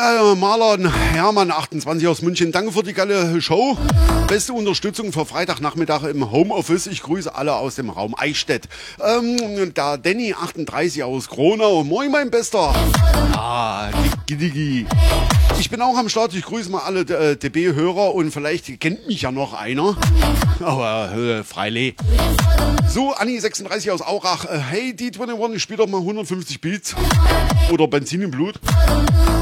Marlon Hermann, 28 aus München. Danke für die geile Show. Beste Unterstützung für Freitagnachmittag im Homeoffice. Ich grüße alle aus dem Raum Eichstätt. Da Danny, 38 aus Gronau. Moin, mein Bester. Ah, Digi. Ich bin auch am Start. Ich grüße mal alle DB-Hörer und vielleicht kennt mich ja noch einer. Aber freilich. So, Anni, 36 aus Aurach. Hey, D21, ich spiele doch mal 150 Beats. Oder Benzin im Blut.